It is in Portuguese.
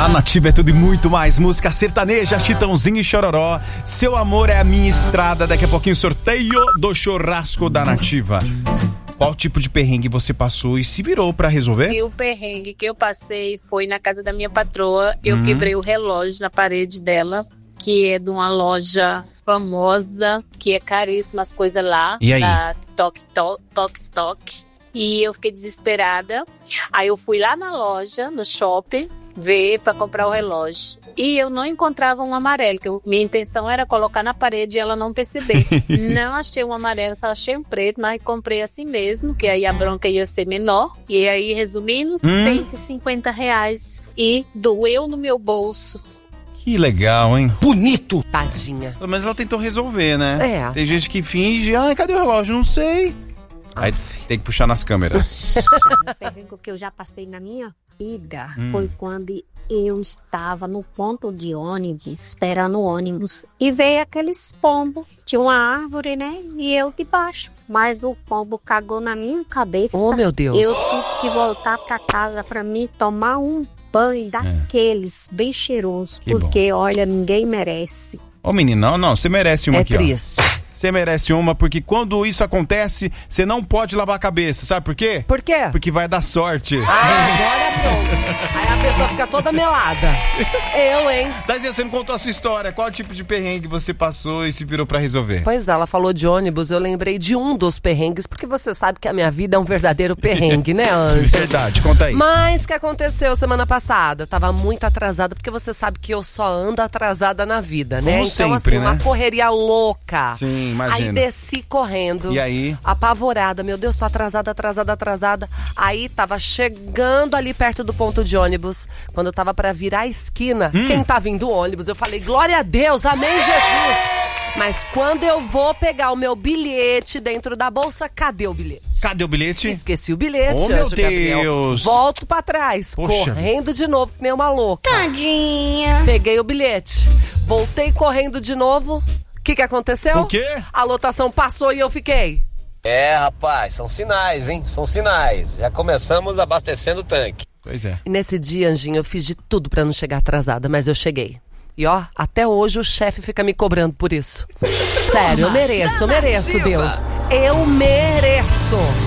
A Nativa é tudo e muito mais. Música sertaneja, Chitãozinho e Chororó. Seu amor é a minha estrada. Daqui a pouquinho sorteio do churrasco da Nativa. Qual tipo de perrengue você passou e se virou pra resolver? E o perrengue que eu passei foi na casa da minha patroa. Eu quebrei o relógio na parede dela, que é de uma loja famosa, que é caríssima as coisas lá. E aí? Da Tok Stock. E eu fiquei desesperada. Aí eu fui lá na loja, no shopping, ver pra comprar o relógio. E eu não encontrava um amarelo, que minha intenção era colocar na parede e ela não perceber. Não achei um amarelo, só achei um preto, mas comprei assim mesmo, que aí a bronca ia ser menor. E aí, resumindo, R$150. E doeu no meu bolso. Que legal, hein? Bonito! Tadinha. Pelo menos ela tentou resolver, né? É. Tem gente que finge, cadê o relógio? Não sei. Aí tem que puxar nas câmeras. O perrengue que eu já passei na minha vida foi quando eu estava no ponto de ônibus, esperando o ônibus, e veio aqueles pombos. Tinha uma árvore, né? E eu debaixo. Mas o pombo cagou na minha cabeça. Oh, meu Deus. Eu tive que voltar pra casa pra mim tomar um banho daqueles bem cheirosos. Que porque, olha, ninguém merece. Ô menino, não, você merece uma É aqui, triste. ó. Você merece uma, porque quando isso acontece, você não pode lavar a cabeça, sabe por quê? Por quê? Porque vai dar sorte. Agora pronto. Aí a pessoa fica toda melada. Eu, hein? Daí você não contou a sua história, qual tipo de perrengue você passou e se virou pra resolver? Pois é, ela falou de ônibus, eu lembrei de um dos perrengues, porque você sabe que a minha vida é um verdadeiro perrengue, né, Anjo? Verdade, conta aí. Mas o que aconteceu semana passada? Tava muito atrasada, porque você sabe que eu só ando atrasada na vida, né? Como então, sempre, assim, uma né? correria louca. Sim, imagina. Aí desci correndo. E aí? Apavorada. Meu Deus, tô atrasada. Aí tava chegando ali perto do ponto de ônibus. Quando eu tava pra virar a esquina, quem tá vindo o ônibus? Eu falei, glória a Deus, amém, Jesus. Mas quando eu vou pegar o meu bilhete dentro da bolsa, cadê o bilhete? Cadê o bilhete? Esqueci o bilhete, Oh, meu Anjo Gabriel. Deus. Volto pra trás, Poxa. correndo de novo, que nem uma louca. Tadinha. Peguei o bilhete, voltei correndo de novo. O que aconteceu? O quê? A lotação passou e eu fiquei. É, rapaz, são sinais, hein? São sinais. Já começamos abastecendo o tanque. Pois é. E nesse dia, Anjinho, eu fiz de tudo pra não chegar atrasada, mas eu cheguei. E ó, até hoje o chefe fica me cobrando por isso. Sério, eu mereço, Deus. Eu mereço.